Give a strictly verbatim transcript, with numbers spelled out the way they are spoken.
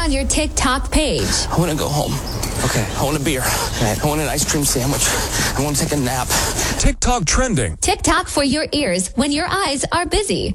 on your TikTok page. I want to go home. Okay. I want a beer. Right. I want an ice cream sandwich. I want to take a nap. TikTok trending. TikTok for your ears when your eyes are busy.